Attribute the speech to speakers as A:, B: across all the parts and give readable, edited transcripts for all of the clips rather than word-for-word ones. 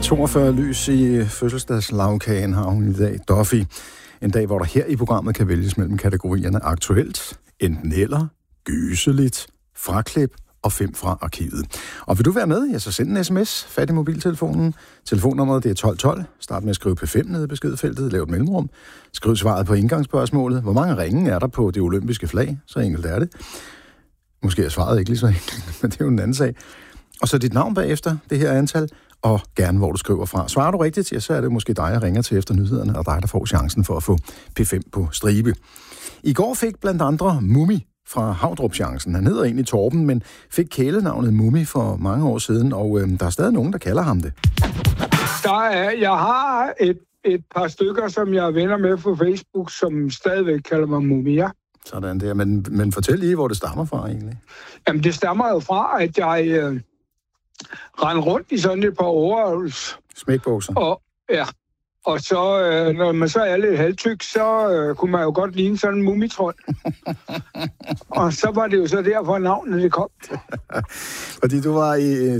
A: 42 lys i fødselsdagslagkagen har hun i dag. Duffy. En dag, hvor der her i programmet kan vælges mellem kategorierne aktuelt, enten eller, gyseligt, fraklip og 5 fra arkivet. Og vil du være med, ja, så send en sms, fat i mobiltelefonen. Telefonnummeret det er 1212. Start med at skrive P5 nede i beskedfeltet, lav et mellemrum. Skriv svaret på indgangsspørgsmålet. Hvor mange ringe er der på det olympiske flag? Så enkelt er det. Måske er svaret ikke lige så enkelt, men det er jo en anden sag. Og så dit navn bagefter, det her antal, og gerne hvor du skriver fra. Svarer du rigtigt, ja, så er det måske dig, jeg ringer til efter nyhederne, og dig, der får chancen for at få P5 på stribe. I går fik blandt andre Mummi fra Havdrup chancen. Han hedder egentlig Torben, men fik kælenavnet Mummi for mange år siden, og der er stadig nogen, der kalder ham det.
B: Jeg har et par stykker, som jeg er venner med på Facebook, som stadigvæk kalder mig Mummi, ja.
A: Sådan der, men fortæl lige, hvor det stammer fra egentlig.
B: Jamen, det stammer jo fra, at jeg rendte rundt i sådan et par overholds.
A: Smækbukser.
B: Og så, når man så er lidt halvtyk, så kunne man jo godt ligne sådan en mumitrold. Og så var det jo så derfor navnet det kom.
A: Fordi du var i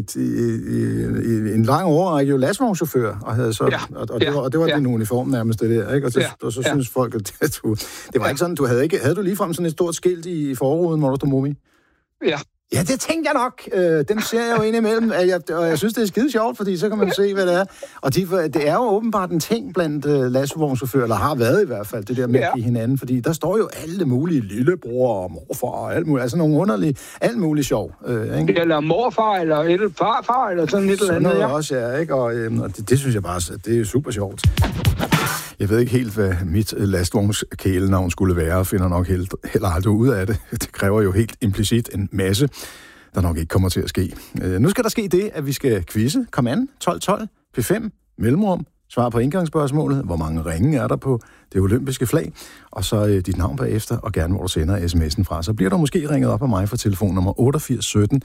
A: en lang årrække jo lastvognschauffør, og havde så, og det var din uniform nærmest det der, ikke? Og så synes folk, at det var ikke sådan, havde du ligefrem sådan et stort skilt i forruden, hvor der stod Mummi?
B: Ja.
A: Ja, det tænkte jeg nok. Dem ser jeg jo indimellem, og jeg synes, det er skide sjovt, fordi så kan man se, hvad det er. Og det er jo åbenbart en ting blandt lastvognchauffører, eller har været i hvert fald, det der med at give hinanden, fordi der står jo alle mulige lillebror og morfar og alt muligt, altså nogle underlige, alt muligt sjov. Ikke?
B: Eller morfar, eller farfar, eller sådan et eller andet.
A: Sådan noget også, ja, ikke? Og det synes jeg bare, det er super sjovt. Jeg ved ikke helt, hvad mit lastvognskælenavn skulle være, og finder nok heller aldrig ud af det. Det kræver jo helt implicit en masse, der nok ikke kommer til at ske. Nu skal der ske det, at vi skal quizze. Kom an, 1212, P5, mellemrum, svar på indgangsspørgsmålet, hvor mange ringe er der på det olympiske flag, og så dit navn bagefter, og gerne hvor du sender sms'en fra. Så bliver der måske ringet op af mig fra telefonnummer 88 17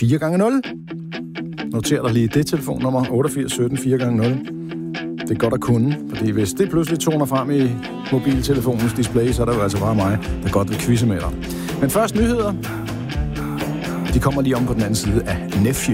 A: 4x0. Noter dig lige det telefonnummer, 88 17 4x0. Det er godt at kunne, fordi hvis det pludselig toner frem i mobiltelefonens display, så er der jo altså bare mig, der godt vil quizze med dig. Men først nyheder. De kommer lige om på den anden side af Nephew.